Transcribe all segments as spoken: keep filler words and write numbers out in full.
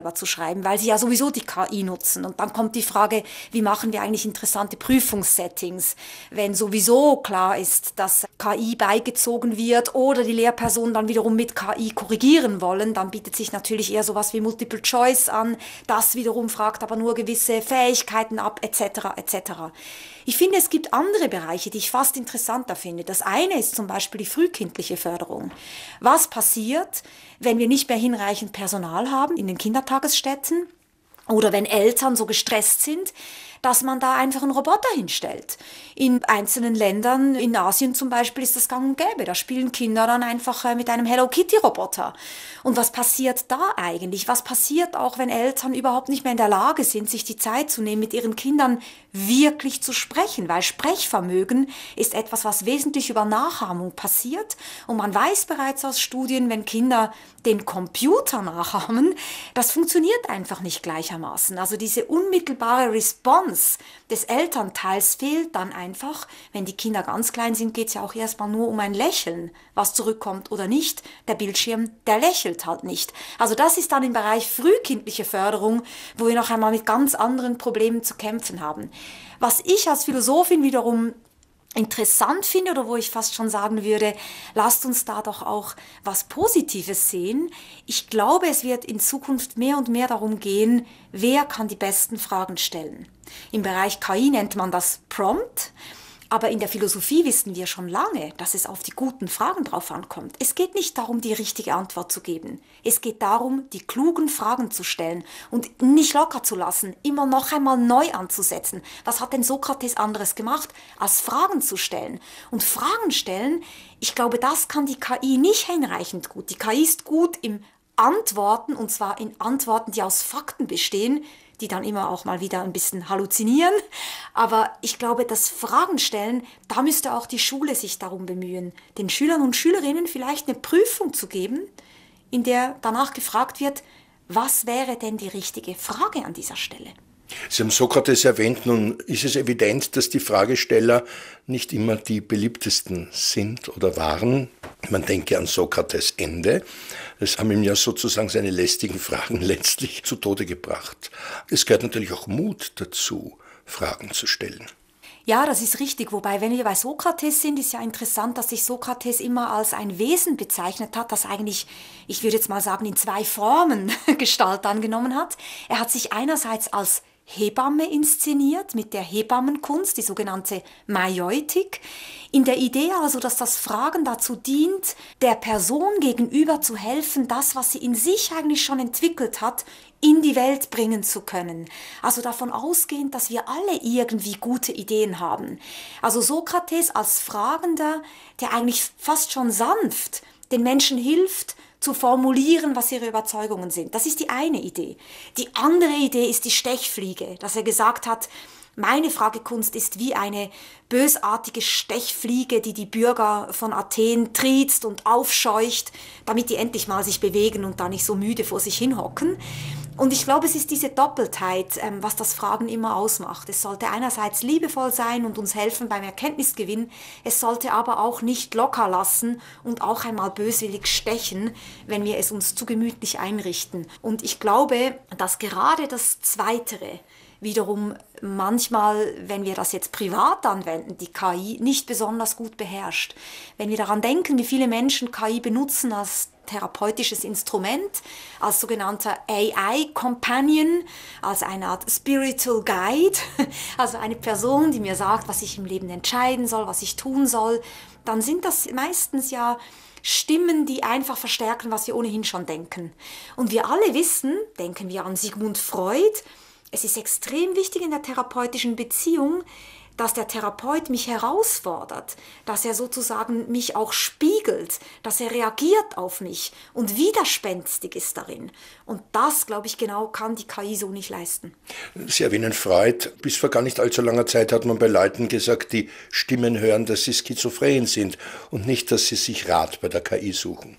zu schreiben, weil sie ja sowieso die K I nutzen. Und dann kommt die Frage, wie machen wir eigentlich interessante Prüfungssettings, wenn sowieso klar ist, dass K I beigezogen wird oder die Lehrpersonen dann wiederum mit K I korrigieren wollen, dann bietet sich natürlich eher sowas wie Multiple Choice an, das wiederum fragt aber nur gewisse Fähigkeiten ab, et cetera et cetera. Ich finde, es gibt andere Bereiche, die ich fast interessanter finde. Das eine ist zum Beispiel die frühkindliche Förderung. Was passiert, wenn wir nicht mehr hinreichend Personal haben in den Kindertagesstätten oder wenn Eltern so gestresst sind, dass man da einfach einen Roboter hinstellt. In einzelnen Ländern, in Asien zum Beispiel, ist das gang und gäbe. Da spielen Kinder dann einfach mit einem Hello Kitty-Roboter. Und was passiert da eigentlich? Was passiert auch, wenn Eltern überhaupt nicht mehr in der Lage sind, sich die Zeit zu nehmen, mit ihren Kindern wirklich zu sprechen? Weil Sprechvermögen ist etwas, was wesentlich über Nachahmung passiert. Und man weiß bereits aus Studien, wenn Kinder den Computer nachahmen, das funktioniert einfach nicht gleichermaßen. Also diese unmittelbare Response des Elternteils fehlt dann einfach. Wenn die Kinder ganz klein sind, geht es ja auch erstmal nur um ein Lächeln, was zurückkommt oder nicht. Der Bildschirm, der lächelt halt nicht. Also das ist dann im Bereich frühkindliche Förderung, wo wir noch einmal mit ganz anderen Problemen zu kämpfen haben. Was ich als Philosophin wiederum interessant finde oder wo ich fast schon sagen würde, lasst uns da doch auch was Positives sehen. Ich glaube, es wird in Zukunft mehr und mehr darum gehen, wer kann die besten Fragen stellen. Im Bereich K I nennt man das Prompt. Aber in der Philosophie wissen wir schon lange, dass es auf die guten Fragen drauf ankommt. Es geht nicht darum, die richtige Antwort zu geben. Es geht darum, die klugen Fragen zu stellen und nicht locker zu lassen, immer noch einmal neu anzusetzen. Was hat denn Sokrates anderes gemacht, als Fragen zu stellen? Und Fragen stellen, ich glaube, das kann die K I nicht hinreichend gut. Die K I ist gut im Antworten, und zwar in Antworten, die aus Fakten bestehen, die dann immer auch mal wieder ein bisschen halluzinieren. Aber ich glaube, das Fragen stellen, da müsste auch die Schule sich darum bemühen, den Schülern und Schülerinnen vielleicht eine Prüfung zu geben, in der danach gefragt wird, was wäre denn die richtige Frage an dieser Stelle? Sie haben Sokrates erwähnt, nun ist es evident, dass die Fragesteller nicht immer die beliebtesten sind oder waren. Man denke an Sokrates Ende. Es haben ihm ja sozusagen seine lästigen Fragen letztlich zu Tode gebracht. Es gehört natürlich auch Mut dazu, Fragen zu stellen. Ja, das ist richtig. Wobei, wenn wir bei Sokrates sind, ist ja interessant, dass sich Sokrates immer als ein Wesen bezeichnet hat, das eigentlich, ich würde jetzt mal sagen, in zwei Formen Gestalt angenommen hat. Er hat sich einerseits als Hebamme inszeniert mit der Hebammenkunst, die sogenannte Maiotik, in der Idee also, dass das Fragen dazu dient, der Person gegenüber zu helfen, das, was sie in sich eigentlich schon entwickelt hat, in die Welt bringen zu können. Also davon ausgehend, dass wir alle irgendwie gute Ideen haben. Also Sokrates als Fragender, der eigentlich fast schon sanft den Menschen hilft, zu formulieren, was ihre Überzeugungen sind. Das ist die eine Idee. Die andere Idee ist die Stechfliege, dass er gesagt hat, meine Fragekunst ist wie eine bösartige Stechfliege, die die Bürger von Athen triezt und aufscheucht, damit die endlich mal sich bewegen und da nicht so müde vor sich hinhocken. Und ich glaube, es ist diese Doppeltheit, ähm, was das Fragen immer ausmacht. Es sollte einerseits liebevoll sein und uns helfen beim Erkenntnisgewinn, es sollte aber auch nicht locker lassen und auch einmal böswillig stechen, wenn wir es uns zu gemütlich einrichten. Und ich glaube, dass gerade das Zweitere wiederum manchmal, wenn wir das jetzt privat anwenden, die K I nicht besonders gut beherrscht. Wenn wir daran denken, wie viele Menschen K I benutzen als therapeutisches Instrument, als sogenannter A I-Companion, als eine Art Spiritual Guide, also eine Person, die mir sagt, was ich im Leben entscheiden soll, was ich tun soll, dann sind das meistens ja Stimmen, die einfach verstärken, was wir ohnehin schon denken. Und wir alle wissen, denken wir an Sigmund Freud, es ist extrem wichtig in der therapeutischen Beziehung, dass der Therapeut mich herausfordert, dass er sozusagen mich auch spiegelt, dass er reagiert auf mich und widerspenstig ist darin. Und das, glaube ich, genau kann die K I so nicht leisten. Sie erwähnen Freud. Bis vor gar nicht allzu langer Zeit hat man bei Leuten gesagt, die Stimmen hören, dass sie schizophren sind und nicht, dass sie sich Rat bei der K I suchen.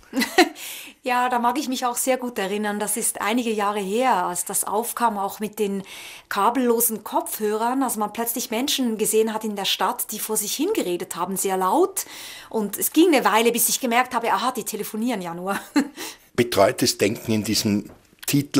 Ja, da mag ich mich auch sehr gut erinnern. Das ist einige Jahre her, als das aufkam, auch mit den kabellosen Kopfhörern. Also man plötzlich Menschen gesehen hat in der Stadt, die vor sich hingeredet haben, sehr laut. Und es ging eine Weile, bis ich gemerkt habe, aha, die telefonieren ja nur. Betreutes Denken in diesem Titel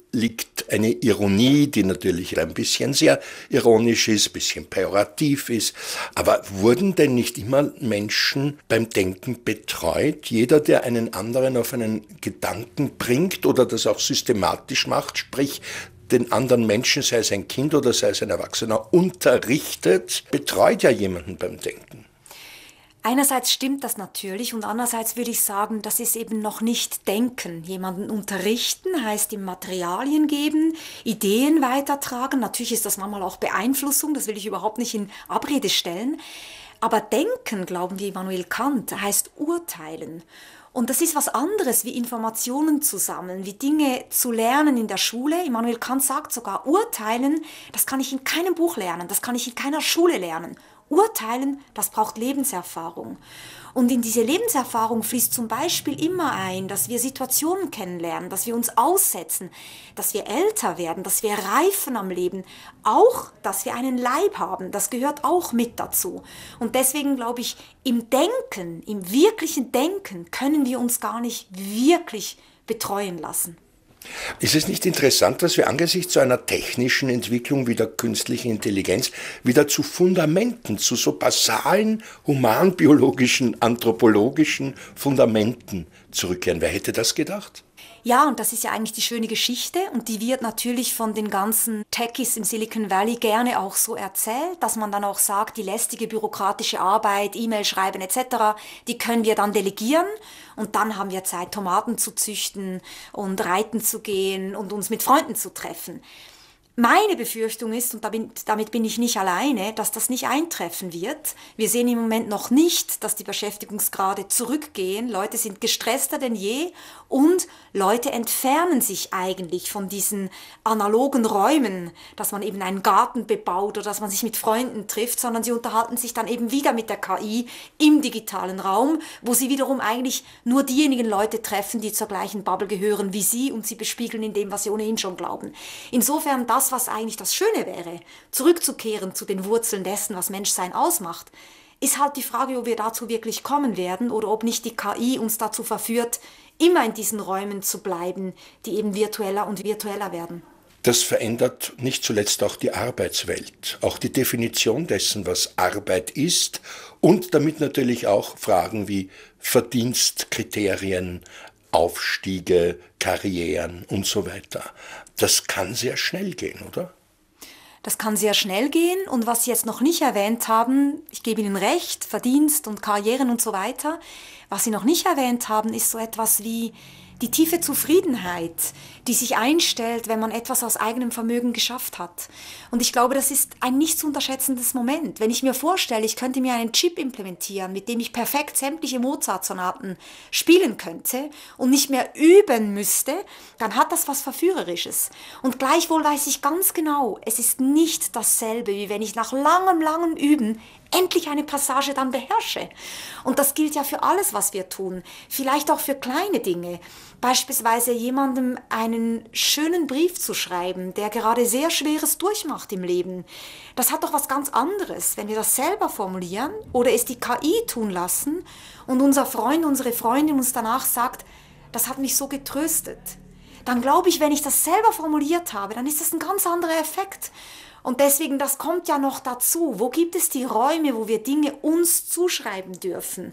liegt eine Ironie, die natürlich ein bisschen sehr ironisch ist, ein bisschen pejorativ ist. Aber wurden denn nicht immer Menschen beim Denken betreut? Jeder, der einen anderen auf einen Gedanken bringt oder das auch systematisch macht, sprich den anderen Menschen, sei es ein Kind oder sei es ein Erwachsener, unterrichtet, betreut ja jemanden beim Denken. Einerseits stimmt das natürlich und andererseits würde ich sagen, das ist eben noch nicht Denken. Jemanden unterrichten heißt ihm Materialien geben, Ideen weitertragen. Natürlich ist das manchmal auch Beeinflussung, das will ich überhaupt nicht in Abrede stellen. Aber Denken, glauben wir Immanuel Kant, heißt urteilen. Und das ist was anderes, wie Informationen zu sammeln, wie Dinge zu lernen in der Schule. Immanuel Kant sagt sogar, urteilen, das kann ich in keinem Buch lernen, das kann ich in keiner Schule lernen. Urteilen, das braucht Lebenserfahrung. Und in diese Lebenserfahrung fließt zum Beispiel immer ein, dass wir Situationen kennenlernen, dass wir uns aussetzen, dass wir älter werden, dass wir reifen am Leben, auch, dass wir einen Leib haben, das gehört auch mit dazu. Und deswegen glaube ich, im Denken, im wirklichen Denken können wir uns gar nicht wirklich betreuen lassen. Ist es nicht interessant, dass wir angesichts so einer technischen Entwicklung wie der künstlichen Intelligenz wieder zu Fundamenten, zu so basalen humanbiologischen, anthropologischen Fundamenten zurückkehren? Wer hätte das gedacht? Ja, und das ist ja eigentlich die schöne Geschichte und die wird natürlich von den ganzen Techies im Silicon Valley gerne auch so erzählt, dass man dann auch sagt, die lästige bürokratische Arbeit, E-Mail schreiben et cetera, die können wir dann delegieren und dann haben wir Zeit, Tomaten zu züchten und reiten zu gehen und uns mit Freunden zu treffen. Meine Befürchtung ist, und damit bin ich nicht alleine, dass das nicht eintreffen wird. Wir sehen im Moment noch nicht, dass die Beschäftigungsgrade zurückgehen. Leute sind gestresster denn je und Leute entfernen sich eigentlich von diesen analogen Räumen, dass man eben einen Garten bebaut oder dass man sich mit Freunden trifft, sondern sie unterhalten sich dann eben wieder mit der K I im digitalen Raum, wo sie wiederum eigentlich nur diejenigen Leute treffen, die zur gleichen Bubble gehören wie sie und sie bespiegeln in dem, was sie ohnehin schon glauben. Insofern das, was eigentlich das Schöne wäre, zurückzukehren zu den Wurzeln dessen, was Menschsein ausmacht, ist halt die Frage, ob wir dazu wirklich kommen werden oder ob nicht die K I uns dazu verführt, immer in diesen Räumen zu bleiben, die eben virtueller und virtueller werden. Das verändert nicht zuletzt auch die Arbeitswelt, auch die Definition dessen, was Arbeit ist und damit natürlich auch Fragen wie Verdienstkriterien, Aufstiege, Karrieren und so weiter. Das kann sehr schnell gehen, oder? Das kann sehr schnell gehen und was Sie jetzt noch nicht erwähnt haben, ich gebe Ihnen recht, Verdienst und Karrieren und so weiter, was Sie noch nicht erwähnt haben, ist so etwas wie die tiefe Zufriedenheit, die sich einstellt, wenn man etwas aus eigenem Vermögen geschafft hat. Und ich glaube, das ist ein nicht zu unterschätzendes Moment. Wenn ich mir vorstelle, ich könnte mir einen Chip implementieren, mit dem ich perfekt sämtliche Mozart-Sonaten spielen könnte und nicht mehr üben müsste, dann hat das was Verführerisches. Und gleichwohl weiß ich ganz genau, es ist nicht dasselbe, wie wenn ich nach langem, langem Üben endlich eine Passage dann beherrsche. Und das gilt ja für alles, was wir tun. Vielleicht auch für kleine Dinge. Beispielsweise jemandem einen schönen Brief zu schreiben, der gerade sehr Schweres durchmacht im Leben. Das hat doch was ganz anderes, wenn wir das selber formulieren oder es die K I tun lassen und unser Freund, unsere Freundin uns danach sagt, das hat mich so getröstet. Dann glaube ich, wenn ich das selber formuliert habe, dann ist das ein ganz anderer Effekt. Und deswegen, das kommt ja noch dazu. Wo gibt es die Räume, wo wir Dinge uns zuschreiben dürfen?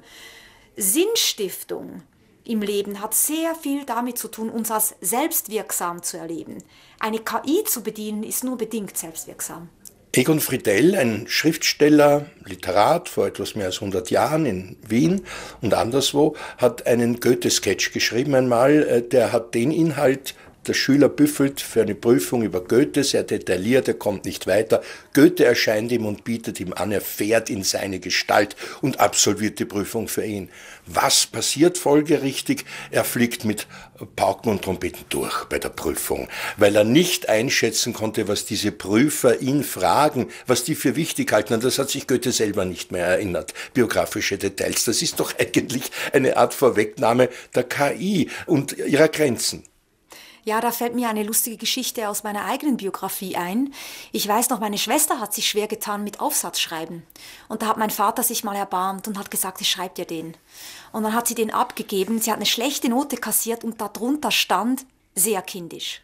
Sinnstiftung im Leben hat sehr viel damit zu tun, uns als selbstwirksam zu erleben. Eine K I zu bedienen, ist nur bedingt selbstwirksam. Egon Friedell, ein Schriftsteller, Literat vor etwas mehr als hundert Jahren in Wien und anderswo, hat einen Goethe-Sketch geschrieben einmal. Der hat den Inhalt: Der Schüler büffelt für eine Prüfung über Goethe, sehr detailliert, er kommt nicht weiter. Goethe erscheint ihm und bietet ihm an, er fährt in seine Gestalt und absolviert die Prüfung für ihn. Was passiert folgerichtig? Er fliegt mit Pauken und Trompeten durch bei der Prüfung, weil er nicht einschätzen konnte, was diese Prüfer ihn fragen, was die für wichtig halten. Und das hat sich Goethe selber nicht mehr erinnert. Biografische Details, das ist doch eigentlich eine Art Vorwegnahme der K I und ihrer Grenzen. Ja, da fällt mir eine lustige Geschichte aus meiner eigenen Biografie ein. Ich weiß noch, meine Schwester hat sich schwer getan mit Aufsatzschreiben. Und da hat mein Vater sich mal erbarmt und hat gesagt, ich schreib dir den. Und dann hat sie den abgegeben, sie hat eine schlechte Note kassiert und darunter stand, sehr kindisch.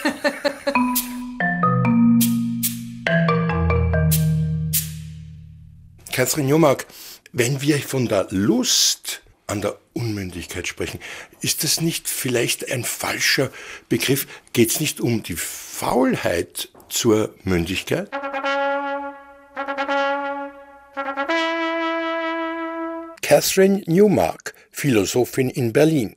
Katrin Newmark, wenn wir von der Lust an der Unmündigkeit sprechen, ist das nicht vielleicht ein falscher Begriff? Geht es nicht um die Faulheit zur Mündigkeit? Katrin Newmark, Philosophin in Berlin.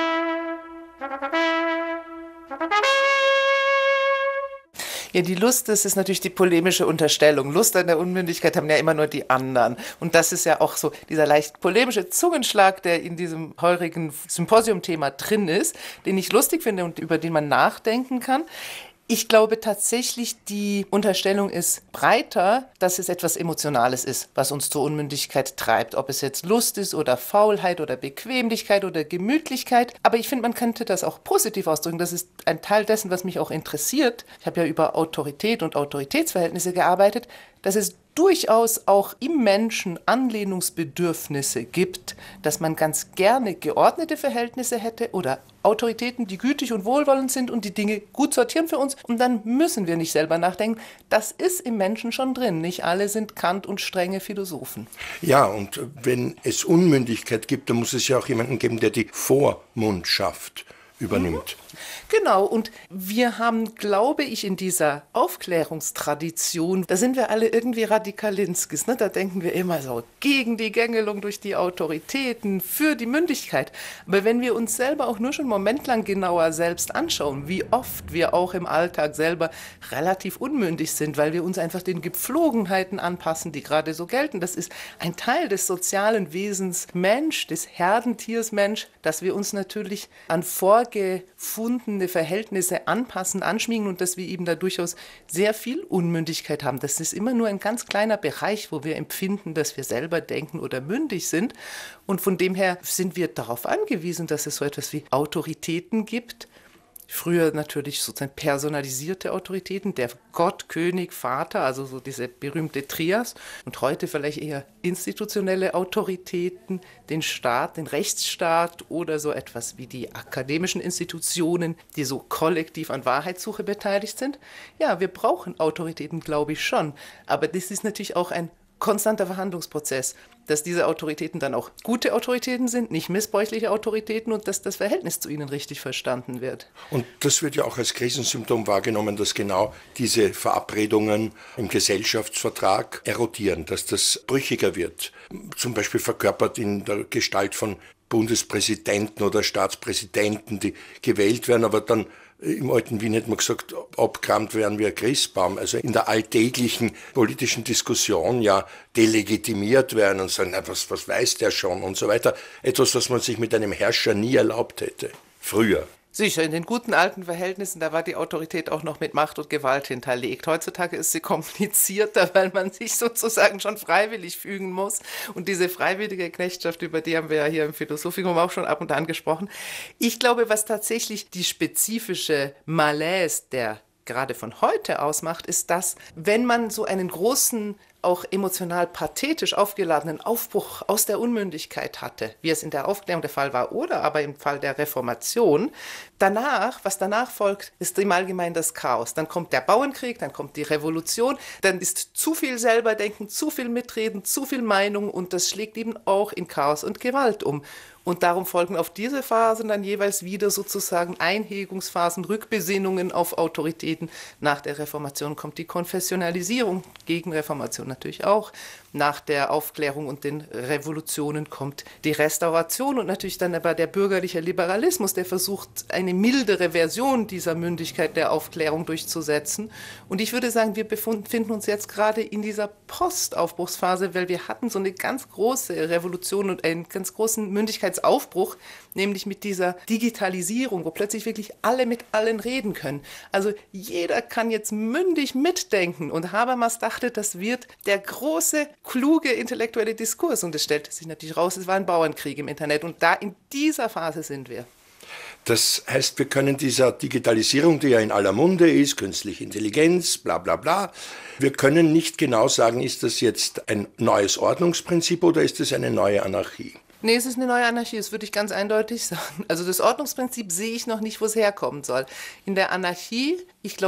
Ja, die Lust, das ist natürlich die polemische Unterstellung. Lust an der Unmündigkeit haben ja immer nur die anderen. Und das ist ja auch so dieser leicht polemische Zungenschlag, der in diesem heurigen Symposium-Thema drin ist, den ich lustig finde und über den man nachdenken kann. Ich glaube tatsächlich, die Unterstellung ist breiter, dass es etwas Emotionales ist, was uns zur Unmündigkeit treibt. Ob es jetzt Lust ist oder Faulheit oder Bequemlichkeit oder Gemütlichkeit. Aber ich finde, man könnte das auch positiv ausdrücken. Das ist ein Teil dessen, was mich auch interessiert. Ich habe ja über Autorität und Autoritätsverhältnisse gearbeitet, dass es durchaus auch im Menschen Anlehnungsbedürfnisse gibt, dass man ganz gerne geordnete Verhältnisse hätte oder Autoritäten, die gütig und wohlwollend sind und die Dinge gut sortieren für uns. Und dann müssen wir nicht selber nachdenken. Das ist im Menschen schon drin. Nicht alle sind Kant und strenge Philosophen. Ja, und wenn es Unmündigkeit gibt, dann muss es ja auch jemanden geben, der die Vormundschaft übernimmt. Genau, und wir haben, glaube ich, in dieser Aufklärungstradition, da sind wir alle irgendwie Radikalinskis, ne? Da denken wir immer so, gegen die Gängelung durch die Autoritäten, für die Mündigkeit. Aber wenn wir uns selber auch nur schon einen Moment lang genauer selbst anschauen, wie oft wir auch im Alltag selber relativ unmündig sind, weil wir uns einfach den Gepflogenheiten anpassen, die gerade so gelten. Das ist ein Teil des sozialen Wesens Mensch, des Herdentiers Mensch, dass wir uns natürlich an vorgefundene Verhältnisse anpassen, anschmiegen und dass wir eben da durchaus sehr viel Unmündigkeit haben. Das ist immer nur ein ganz kleiner Bereich, wo wir empfinden, dass wir selber denken oder mündig sind. Und von dem her sind wir darauf angewiesen, dass es so etwas wie Autoritäten gibt. Früher natürlich sozusagen personalisierte Autoritäten, der Gott, König, Vater, also so diese berühmte Trias. Und heute vielleicht eher institutionelle Autoritäten, den Staat, den Rechtsstaat oder so etwas wie die akademischen Institutionen, die so kollektiv an Wahrheitssuche beteiligt sind. Ja, wir brauchen Autoritäten, glaube ich schon. Aber das ist natürlich auch ein konstanter Verhandlungsprozess, dass diese Autoritäten dann auch gute Autoritäten sind, nicht missbräuchliche Autoritäten und dass das Verhältnis zu ihnen richtig verstanden wird. Und das wird ja auch als Krisensymptom wahrgenommen, dass genau diese Verabredungen im Gesellschaftsvertrag erodieren, dass das brüchiger wird. Zum Beispiel verkörpert in der Gestalt von Bundespräsidenten oder Staatspräsidenten, die gewählt werden, aber dann im alten Wien hätte man gesagt, abgerammt werden wie ein Christbaum. Also in der alltäglichen politischen Diskussion ja delegitimiert werden und sagen, na, was, was weiß der schon und so weiter. Etwas, was man sich mit einem Herrscher nie erlaubt hätte, früher. Sicher, in den guten alten Verhältnissen, da war die Autorität auch noch mit Macht und Gewalt hinterlegt. Heutzutage ist sie komplizierter, weil man sich sozusagen schon freiwillig fügen muss. Und diese freiwillige Knechtschaft, über die haben wir ja hier im Philosophikum auch schon ab und an gesprochen. Ich glaube, was tatsächlich die spezifische Malaise der gerade von heute ausmacht, ist das, wenn man so einen großen, auch emotional pathetisch aufgeladenen Aufbruch aus der Unmündigkeit hatte, wie es in der Aufklärung der Fall war oder aber im Fall der Reformation, danach, was danach folgt, ist im Allgemeinen das Chaos. Dann kommt der Bauernkrieg, dann kommt die Revolution, dann ist zu viel Selberdenken, zu viel Mitreden, zu viel Meinung und das schlägt eben auch in Chaos und Gewalt um. Und darum folgen auf diese Phasen dann jeweils wieder sozusagen Einhegungsphasen, Rückbesinnungen auf Autoritäten. Nach der Reformation kommt die Konfessionalisierung, Gegenreformation natürlich auch. Nach der Aufklärung und den Revolutionen kommt die Restauration und natürlich dann aber der bürgerliche Liberalismus, der versucht, eine mildere Version dieser Mündigkeit der Aufklärung durchzusetzen. Und ich würde sagen, wir befinden uns jetzt gerade in dieser Postaufbruchsphase, weil wir hatten so eine ganz große Revolution und einen ganz großen Mündigkeitsaufbruch, nämlich mit dieser Digitalisierung, wo plötzlich wirklich alle mit allen reden können. Also jeder kann jetzt mündig mitdenken und Habermas dachte, das wird der große, kluge intellektuelle Diskurs und es stellte sich natürlich raus, es war ein Bauernkrieg im Internet und da in dieser Phase sind wir. Das heißt, wir können dieser Digitalisierung, die ja in aller Munde ist, künstliche Intelligenz, bla bla bla, wir können nicht genau sagen, ist das jetzt ein neues Ordnungsprinzip oder ist es eine neue Anarchie? Nee, es ist eine neue Anarchie, das würde ich ganz eindeutig sagen. Also das Ordnungsprinzip sehe ich noch nicht, wo es herkommen soll. In der Anarchie, ich glaube,